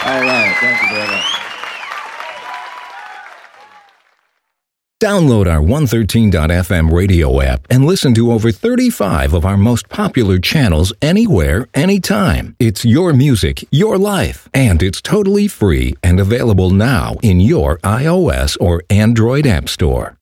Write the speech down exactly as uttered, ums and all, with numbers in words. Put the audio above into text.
All right. Thank you very much. Download our one thirteen dot f m radio app and listen to over thirty-five of our most popular channels anywhere, anytime. It's your music, your life, and it's totally free and available now in your iOS or Android app store.